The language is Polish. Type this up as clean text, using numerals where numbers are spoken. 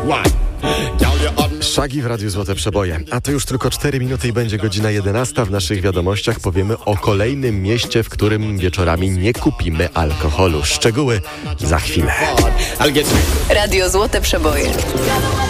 Shaggy w Radiu Złote Przeboje. A to już tylko 4 minuty i będzie godzina 11. W naszych wiadomościach powiemy o kolejnym mieście, w którym wieczorami nie kupimy alkoholu. Szczegóły za chwilę. Radio Złote Przeboje.